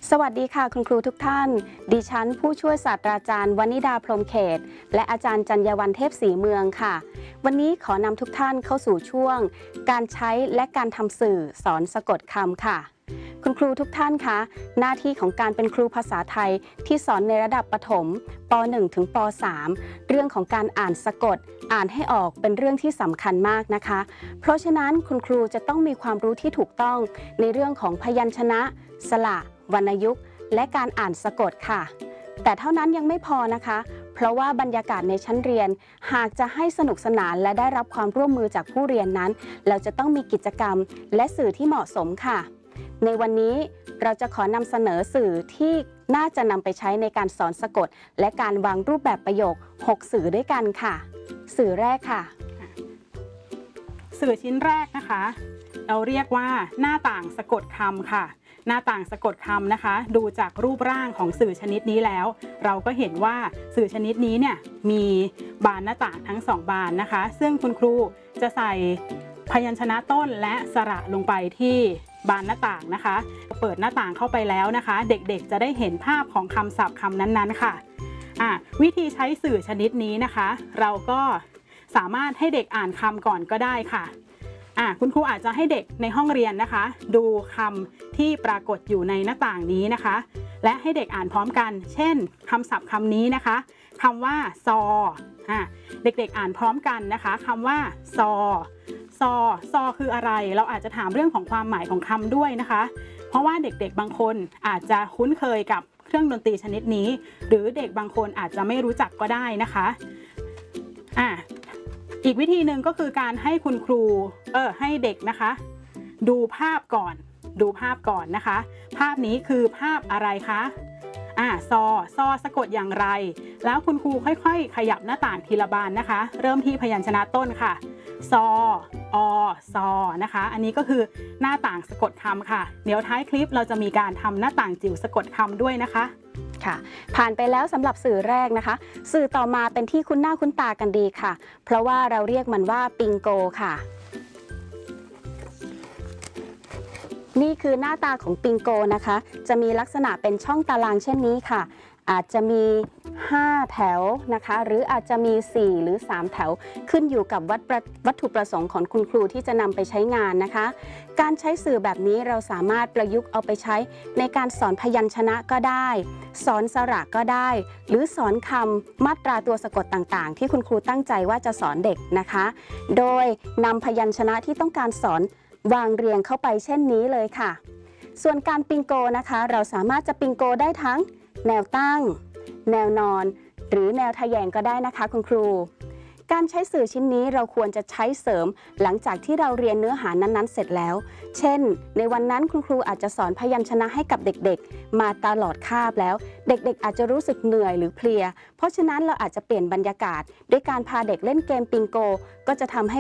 สวัสดีค่ะคุณครูทุกท่านดิฉันผู้ช่วยศาสตราจารย์วนิดาพรหมเขตและอาจารย์จัญญวรรณเทพศรีเมืองค่ะวันนี้ขอนำทุกท่านเข้าสู่ช่วงการใช้และการทำสื่อสอนสะกดคำค่ะคุณครูทุกท่านคะหน้าที่ของการเป็นครูภาษาไทยที่สอนในระดับประถมป .1 ถึงป .3 เรื่องของการอ่านสะกดอ่านให้ออกเป็นเรื่องที่สำคัญมากนะคะเพราะฉะนั้นคุณครูจะต้องมีความรู้ที่ถูกต้องในเรื่องของพยัญชนะสระวรรณยุกต์และการอ่านสะกดค่ะแต่เท่านั้นยังไม่พอนะคะเพราะว่าบรรยากาศในชั้นเรียนหากจะให้สนุกสนานและได้รับความร่วมมือจากผู้เรียนนั้นเราจะต้องมีกิจกรรมและสื่อที่เหมาะสมค่ะในวันนี้เราจะขอนำเสนอสื่อที่น่าจะนำไปใช้ในการสอนสะกดและการวางรูปแบบประโยค6สื่อด้วยกันค่ะสื่อแรกค่ะสื่อชิ้นแรกนะคะเราเรียกว่าหน้าต่างสะกดคำค่ะหน้าต่างสะกดคำนะคะดูจากรูปร่างของสื่อชนิดนี้แล้วเราก็เห็นว่าสื่อชนิดนี้เนี่ยมีบานหน้าต่างทั้ง2บานนะคะซึ่งคุณครูจะใส่พยัญชนะต้นและสระลงไปที่บานหน้าต่างนะคะเปิดหน้าต่างเข้าไปแล้วนะคะเด็กๆจะได้เห็นภาพของคำศัพท์คำนั้นๆค่ะวิธีใช้สื่อชนิดนี้นะคะเราก็สามารถให้เด็กอ่านคำก่อนก็ได้ค่ะคุณครูอาจจะให้เด็กในห้องเรียนนะคะดูคำที่ปรากฏอยู่ในหน้าต่างนี้นะคะและให้เด็กอ่านพร้อมกันเช่นคำศัพท์คำนี้นะคะคำว่าซอเด็กๆอ่านพร้อมกันนะคะคำว่าซอคืออะไรเราอาจจะถามเรื่องของความหมายของคำด้วยนะคะเพราะว่าเด็กๆบางคนอาจจะคุ้นเคยกับเครื่องดนตรีชนิดนี้หรือเด็กบางคนอาจจะไม่รู้จักก็ได้นะคะอีกวิธีหนึ่งก็คือการให้คุณครูให้เด็กนะคะดูภาพก่อนนะคะภาพนี้คือภาพอะไรคะซอสะกดอย่างไรแล้วคุณครูค่อยๆขยับหน้าต่างทีละบานนะคะเริ่มที่พยัญชนะต้นค่ะซอนะคะอันนี้ก็คือหน้าต่างสะกดคำค่ะเดี๋ยวท้ายคลิปเราจะมีการทำหน้าต่างจิ๋วสะกดคำด้วยนะคะค่ะผ่านไปแล้วสำหรับสื่อแรกนะคะสื่อต่อมาเป็นที่คุ้นหน้าคุ้นตากันดีค่ะเพราะว่าเราเรียกมันว่าปิงโกค่ะนี่คือหน้าตาของปิงโกนะคะจะมีลักษณะเป็นช่องตารางเช่นนี้ค่ะอาจจะมี5แถวนะคะหรืออาจจะมี4หรือ3แถวขึ้นอยู่กับวัตถุประสงค์ของคุณครูที่จะนำไปใช้งานนะคะการใช้สื่อแบบนี้เราสามารถประยุกต์เอาไปใช้ในการสอนพยัญชนะก็ได้สอนสระก็ได้หรือสอนคำมาตราตัวสะกดต่างๆที่คุณครูตั้งใจว่าจะสอนเด็กนะคะโดยนำพยัญชนะที่ต้องการสอนวางเรียงเข้าไปเช่นนี้เลยค่ะส่วนการปิงโกนะคะเราสามารถจะปิงโกได้ทั้งแนวตั้งแนวนอนหรือแนวทะแยงก็ได้นะคะคุณครูการใช้สื่อชิ้นนี้เราควรจะใช้เสริมหลังจากที่เราเรียนเนื้อหานั้นๆเสร็จแล้วเช่นในวันนั้นคุณครูอาจจะสอนพยัญชนะให้กับเด็กๆมาตลอดคาบแล้วเด็กๆอาจจะรู้สึกเหนื่อยหรือเพลียเพราะฉะนั้นเราอาจจะเปลี่ยนบรรยากาศด้วยการพาเด็กเล่นเกมปิงโกก็จะทำให้